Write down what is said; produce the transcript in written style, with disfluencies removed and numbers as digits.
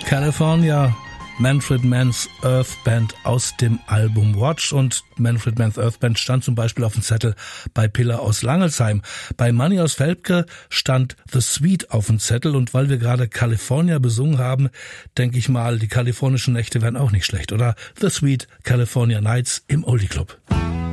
California, Manfred Mann's Earth Band aus dem Album Watch, und Manfred Mann's Earth Band stand zum Beispiel auf dem Zettel bei Piller aus Langelsheim. Bei Manni aus Velpke stand The Sweet auf dem Zettel, und weil wir gerade California besungen haben, denke ich mal, die kalifornischen Nächte wären auch nicht schlecht, oder? The Sweet California Nights im Oldie Club.